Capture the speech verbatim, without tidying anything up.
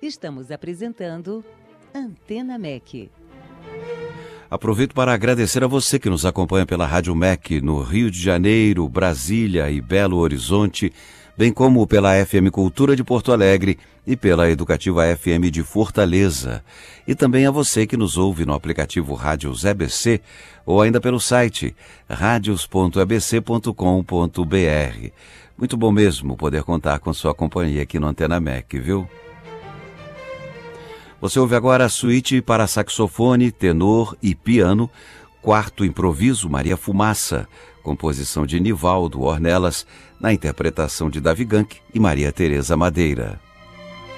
Estamos apresentando Antena M E C. Aproveito para agradecer a você que nos acompanha pela Rádio M E C no Rio de Janeiro, Brasília e Belo Horizonte, bem como pela F M Cultura de Porto Alegre e pela Educativa F M de Fortaleza. E também a você que nos ouve no aplicativo Rádios E B C ou ainda pelo site radios ponto e b c ponto com ponto b r. Muito bom mesmo poder contar com sua companhia aqui no Antena M E C, viu? Você ouve agora a suíte para saxofone, tenor e piano, quarto improviso Maria Fumaça, composição de Nivaldo Ornelas, na interpretação de Davi Gank e Maria Tereza Madeira.